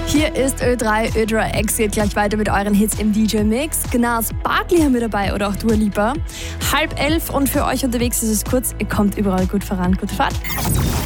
Hier ist Ö3, Ö3 X geht gleich weiter mit euren Hits im DJ-Mix. Gnars Barkley haben wir dabei oder auch Dua Lipa. 10:30 und für euch unterwegs ist es kurz. Ihr kommt überall gut voran. Gute Fahrt.